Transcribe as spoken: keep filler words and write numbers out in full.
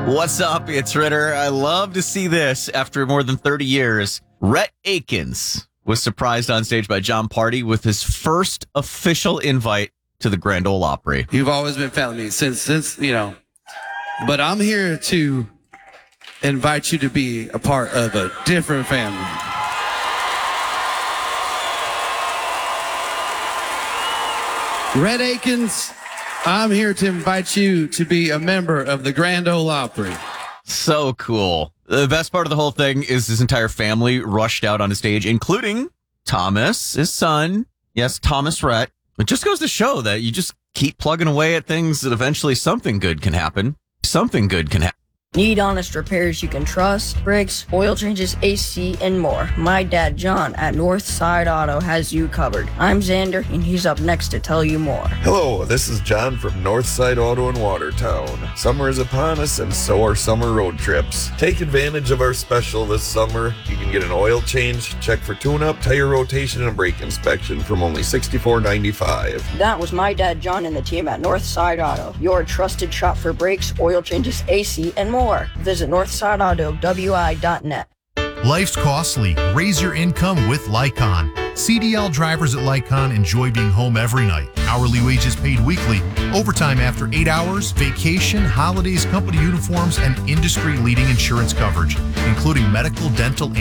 What's up? It's Ritter. I love to see this after more than thirty years. Rhett Akins was surprised on stage by Jon Pardi with his first official invite to the Grand Ole Opry. You've always been family to me since, since, you know, but I'm here to invite you to be a part of a different family. Rhett Akins, I'm here to invite you to be a member of the Grand Ole Opry. So cool. The best part of the whole thing is his entire family rushed out on the stage, including Thomas, his son. Yes, Thomas Rhett. It just goes to show that you just keep plugging away at things that eventually something good can happen. Something good can happen. Need honest repairs you can trust, brakes, oil changes, A C, and more. My dad, John, at Northside Auto has you covered. I'm Xander, and he's up next to tell you more. Hello, this is John from Northside Auto in Watertown. Summer is upon us, and so are summer road trips. Take advantage of our special this summer. You can get an oil change, check for tune-up, tire rotation, and a brake inspection from only sixty-four ninety-five. That was my dad, John, and the team at Northside Auto, your trusted shop for brakes, oil changes, A C, and more. Visit northside auto w i dot net. Life's costly. Raise your income with Lycon. C D L drivers at Lycon enjoy being home every night. Hourly wages paid weekly, overtime after eight hours, vacation, holidays, company uniforms, and industry-leading insurance coverage, including medical, dental,